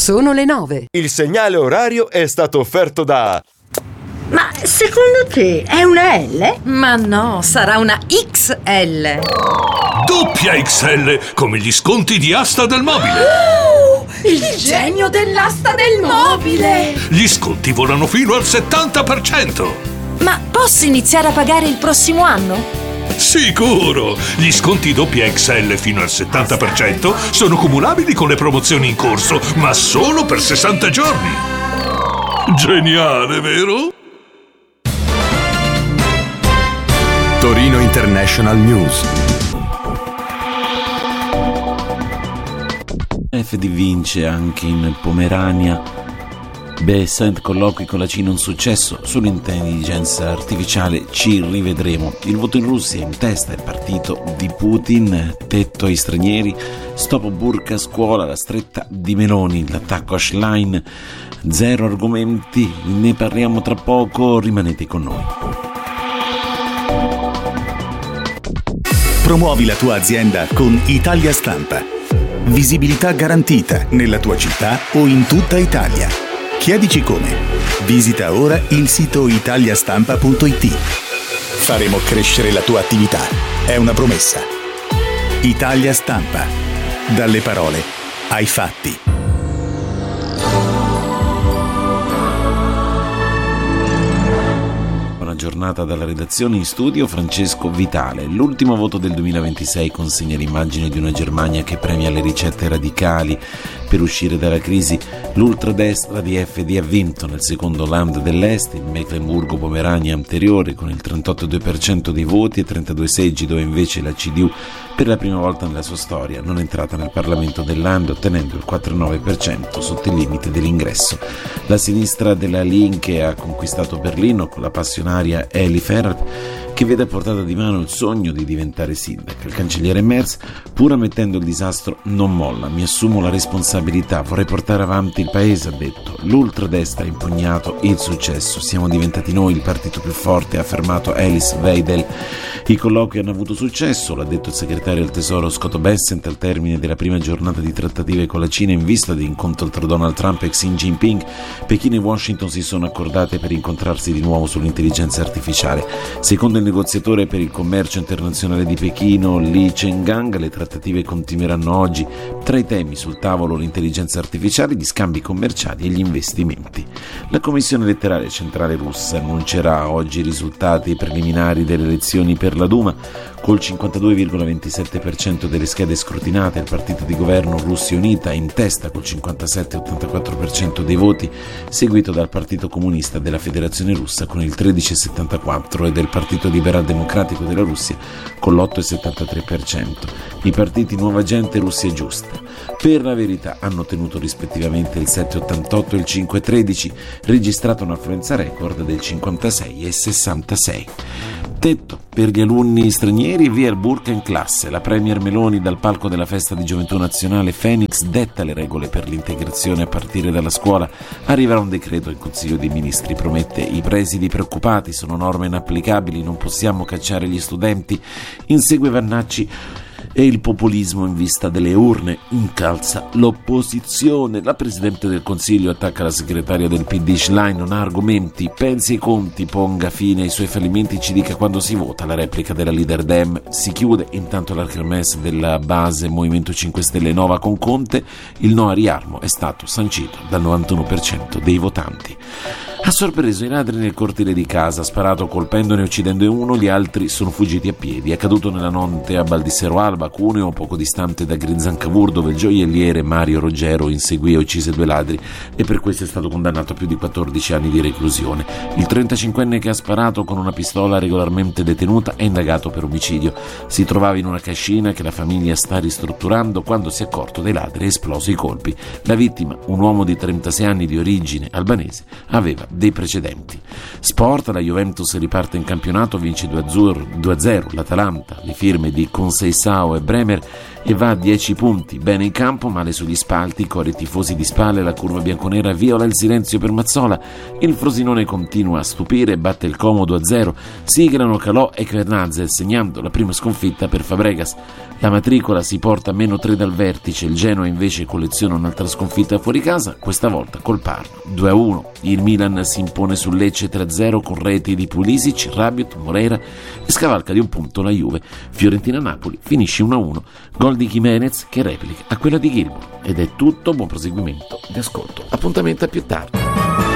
Sono le 9. Il segnale orario è stato offerto da... Ma secondo te è una L? Ma no, sarà una XL. Doppia XL, come gli sconti di Asta del Mobile. Il genio dell'asta del mobile! Gli sconti volano fino al 70%. Ma posso iniziare a pagare il prossimo anno? Sicuro! Gli sconti doppia XL fino al 70% sono cumulabili con le promozioni in corso, ma solo per 60 giorni. Geniale, vero? Torino International News. FD vince anche in Pomerania. Besant colloqui con la Cina un successo. Sull'intelligenza artificiale ci rivedremo. Il voto in Russia in testa il partito di Putin. Tetto ai stranieri. Stop burka a scuola. La stretta di Meloni. L'attacco a Schlein. Zero argomenti. Ne parliamo tra poco. Rimanete con noi. Promuovi la tua azienda con Italia Stampa. Visibilità garantita nella tua città o in tutta Italia. Chiedici come. Visita ora il sito italiastampa.it. Faremo crescere la tua attività. È una promessa. Italia Stampa. Dalle parole ai fatti. Giornata dalla redazione, in studio Francesco Vitale. L'ultimo voto del 2026 consegna l'immagine di una Germania che premia le ricette radicali per uscire dalla crisi. L'ultradestra di FD ha vinto nel secondo Land dell'Est, il Mecklenburgo-Pomerania anteriore con il 38,2% dei voti e 32 seggi, dove invece la CDU per la prima volta nella sua storia non è entrata nel Parlamento del Land, ottenendo il 4,9% sotto il limite dell'ingresso. La sinistra della Linke ha conquistato Berlino con la passionaria Eli Ferrap, che vede a portata di mano il sogno di diventare sindaca. Il cancelliere Merz, pur ammettendo il disastro, non molla. Mi assumo la responsabilità, vorrei portare avanti il paese, ha detto. L'ultradestra ha impugnato il successo. Siamo diventati noi il partito più forte, ha affermato Alice Weidel. I colloqui hanno avuto successo, l'ha detto il segretario del Tesoro Scott Bessent al termine della prima giornata di trattative con la Cina in vista dell'incontro tra Donald Trump e Xi Jinping. Pechino e Washington si sono accordate per incontrarsi di nuovo sull'intelligenza artificiale. Secondo il negoziatore per il commercio internazionale di Pechino, Li Chenggang, le trattative continueranno oggi. Tra i temi sul tavolo l'intelligenza artificiale, gli scambi commerciali e gli investimenti. La Commissione elettorale centrale russa annuncerà oggi i risultati preliminari delle elezioni per la Duma. Col 52,27% delle schede scrutinate, il partito di governo Russia Unita è in testa col 57,84% dei voti, seguito dal Partito Comunista della Federazione Russa con il 13,74% e del Partito Liberal Democratico della Russia con l'8,73%. I partiti Nuova Gente e Russia Giusta, per la verità, hanno ottenuto rispettivamente il 7,88 e il 5,13, registrato un'affluenza record del 56,66%. Tetto per gli alunni stranieri e via il burka in classe. La premier Meloni dal palco della festa di gioventù nazionale Phoenix detta le regole per l'integrazione a partire dalla scuola. Arriverà un decreto in Consiglio dei Ministri, promette. I presidi preoccupati, sono norme inapplicabili, non possiamo cacciare gli studenti. Insegue Vannacci. E il populismo in vista delle urne incalza l'opposizione. La Presidente del Consiglio attacca la segretaria del PD Schlein, non ha argomenti, pensi ai conti, ponga fine ai suoi fallimenti, ci dica quando si vota. La replica della leader Dem si chiude. Intanto la kermesse della base Movimento 5 Stelle Nova con Conte, il no a Riarmo è stato sancito dal 91% dei votanti. Ha sorpreso i ladri nel cortile di casa, ha sparato colpendone e uccidendo uno, gli altri sono fuggiti a piedi. È accaduto nella notte a Baldissero Alba, Cuneo, poco distante da Grinzan-Cavour, dove il gioielliere Mario Ruggero inseguì e uccise 2 ladri e per questo è stato condannato a più di 14 anni di reclusione. Il 35enne che ha sparato con una pistola regolarmente detenuta è indagato per omicidio. Si trovava in una cascina che la famiglia sta ristrutturando quando si è accorto dei ladri e esploso i colpi. La vittima, un uomo di 36 anni di origine albanese, aveva dei precedenti. Sport, la Juventus riparte in campionato, vince 2-0 l'Atalanta, le firme di Conceição e Bremer e va a 10 punti. Bene in campo, male sugli spalti, cori tifosi di spalle, la curva bianconera viola il silenzio per Mazzola. Il Frosinone continua a stupire e batte il Como 2-0. Siglano Calò e Quernazzel, segnando la prima sconfitta per Fabregas. La matricola si porta a -3 dal vertice, il Genoa invece colleziona un'altra sconfitta fuori casa, questa volta col Parma 2-1. Il Milan si impone sul Lecce 3-0 con reti di Pulisic, Rabiot, Moreira e scavalca di un punto la Juve. Fiorentina-Napoli finisce 1-1, gol di Jimenez che replica a quella di Gilmour. Ed è tutto, buon proseguimento di ascolto. Appuntamento a più tardi.